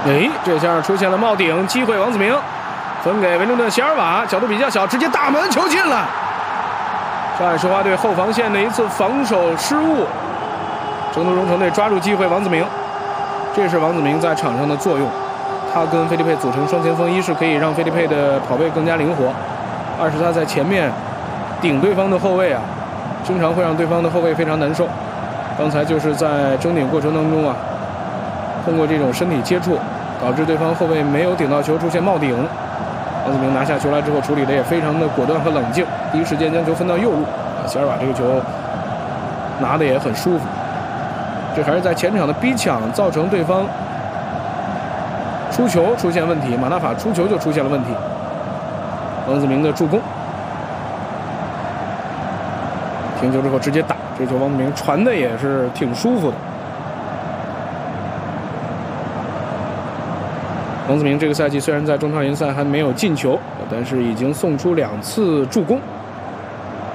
这下出现了帽顶机会，王子明分给维伦顿·席尔瓦，角度比较小，直接打门，球进了。上海申花队后防线的一次防守失误，成都蓉城队抓住机会，王子明，这是王子明在场上的作用。他跟费利佩组成双前锋，一是可以让费利佩的跑位更加灵活，二是他在前面顶对方的后卫经常会让对方的后卫非常难受。刚才就是在争顶过程当中通过这种身体接触，导致对方后卫没有顶到球，出现帽顶。王子明拿下球来之后，处理的也非常的果断和冷静，第一时间将球分到右路。席尔瓦这个球拿的也很舒服，这还是在前场的逼抢造成对方出球出现问题，马纳法出球就出现了问题。王子明的助攻，停球之后直接打，这球王子明传的也是挺舒服的。王子明这个赛季虽然在中超联赛还没有进球，但是已经送出2次助攻。